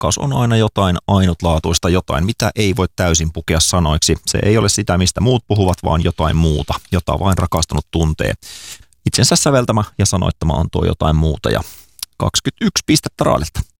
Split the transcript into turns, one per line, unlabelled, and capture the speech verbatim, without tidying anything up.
rakkaus on aina jotain ainutlaatuista, jotain, mitä ei voi täysin pukea sanoiksi. Se ei ole sitä, mistä muut puhuvat, vaan jotain muuta, jota vain rakastunut tuntee. Itsensä säveltämä ja sanoittama on tuo jotain muuta ja kaksikymmentäyksi pistettä Raadilta.